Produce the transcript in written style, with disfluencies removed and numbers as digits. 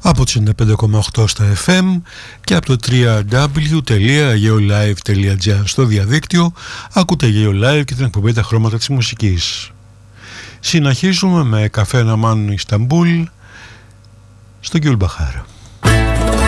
Από το 95,8 στα FM και από το www.geolive.gr στο διαδίκτυο ακούτε GeoLive και την εκπομπή Τα Χρώματα της Μουσικής. Συνεχίζουμε με καφέ Ναμάν Ισταμπούλ στο Γκιουλμπαχάρα.